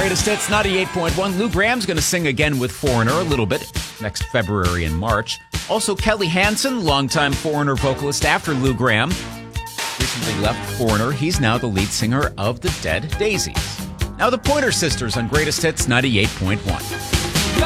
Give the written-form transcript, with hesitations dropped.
Greatest Hits 98.1. Lou Graham's going to sing again with Foreigner a little bit next February and March. Also, Kelly Hansen, longtime Foreigner vocalist after Lou Graham, recently left Foreigner. He's now the lead singer of the Dead Daisies. Now the Pointer Sisters on Greatest Hits 98.1.